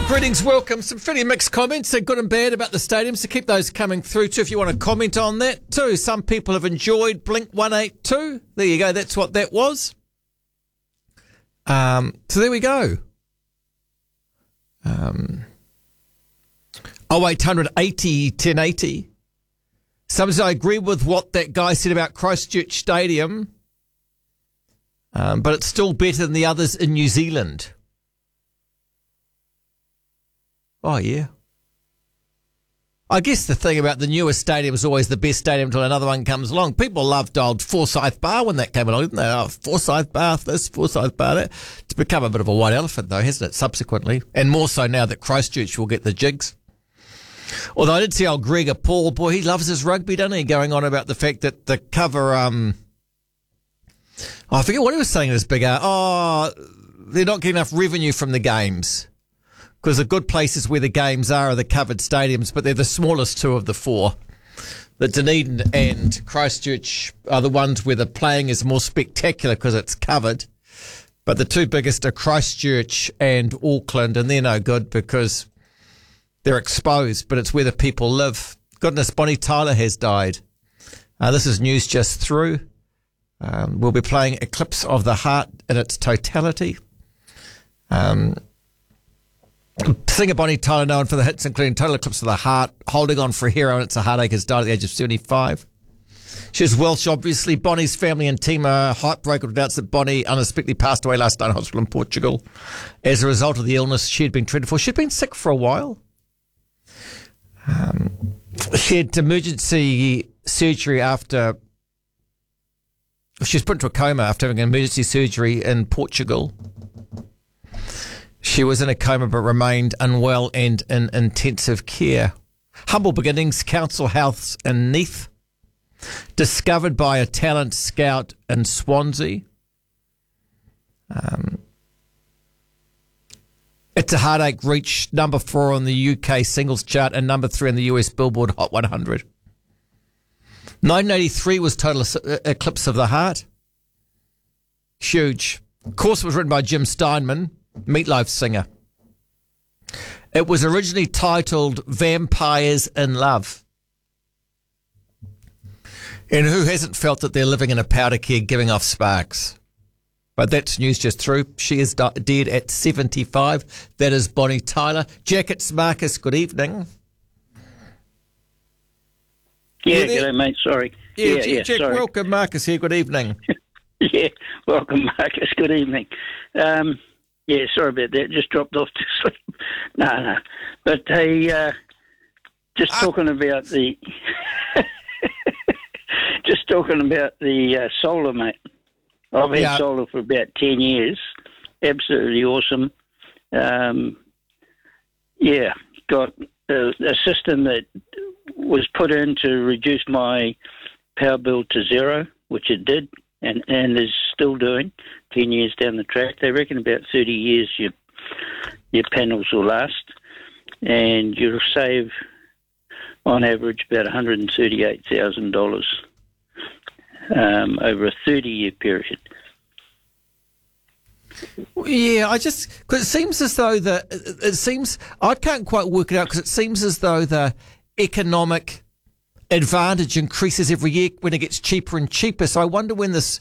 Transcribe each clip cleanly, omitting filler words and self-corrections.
Greetings, welcome. Some fairly mixed comments, good and bad, about the stadium, so keep those coming through too if you want to comment on that too. Some people have enjoyed Blink 182. There you go, that's what that was. So there we go. 0800 80 1080. Some say I agree with what that guy said about Christchurch Stadium, but it's still better than the others in New Zealand. Oh, yeah. I guess the thing about the newest stadium is always the best stadium until another one comes along. People loved old Forsyth Bar when that came along, didn't they? Oh, Forsyth Bar this, Forsyth Bar that. It's become a bit of a white elephant, though, hasn't it, subsequently? And more so now that Christchurch will get the jigs. Although I did see old Gregor Paul, boy, he loves his rugby, doesn't he? Going on about the fact that the cover, I forget what he was saying in his big they're not getting enough revenue from the games. Because the good places where the games are the covered stadiums, but they're the smallest two of the four. The Dunedin and Christchurch are the ones where the playing is more spectacular because it's covered. But the two biggest are Christchurch and Auckland, and they're no good because they're exposed, but it's where the people live. Goodness, Bonnie Tyler has died. This is news just through. We'll be playing Eclipse of the Heart in its totality. Singer Bonnie Tyler, known for the hits including Total Eclipse of the Heart, Holding On for a Hero, and It's a Heartache, has died at the age of 75. She's Welsh, obviously. Bonnie's family and team are heartbroken to announce that Bonnie unexpectedly passed away last night in hospital in Portugal as a result of the illness she had been treated for. She'd been sick for a while. She had emergency surgery after... She was put into a coma after having an emergency surgery in Portugal. She was in a coma but remained unwell and in intensive care. Humble beginnings, Council House in Neath. Discovered by a talent scout in Swansea. It's a Heartache reached number 4 on the UK singles chart and number 3 on the US Billboard Hot 100. 1983 was Total Eclipse of the Heart. Huge. Of course, it was written by Jim Steinman, Meatloaf singer. It was originally titled Vampires in Love. And who hasn't felt that they're living in a powder keg giving off sparks? But that's news just through. She is dead at 75. That is Bonnie Tyler. Jack, it's Marcus. Good evening. Yeah, g'day, mate. Sorry. Jack, sorry. Welcome, Marcus here. Good evening. Yeah, welcome, Marcus. Good evening. Yeah, sorry about that. Just dropped off to sleep. No. But hey, just talking about the solar, mate. I've had solar for about 10 years. Absolutely awesome. Got a system that was put in to reduce my power bill to zero, which it did, and is still doing 10 years down the track. They reckon about 30 years your panels will last, and you'll save on average about $138,000 over a 30-year period. Yeah, because it seems as though I can't quite work it out because it seems as though the economic advantage increases every year when it gets cheaper and cheaper. So I wonder when the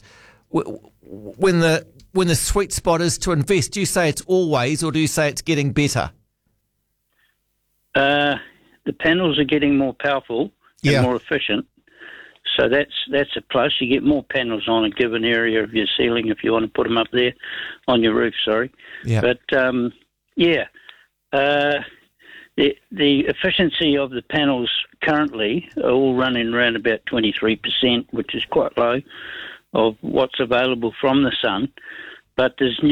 sweet spot is to invest. Do you say it's always, or do you say it's getting better? The panels are getting more powerful and more efficient. So that's a plus. You get more panels on a given area of your ceiling if you want to put them up there on your roof. Sorry, but the efficiency of the panels currently are all running around about 23%, which is quite low of what's available from the sun. But there's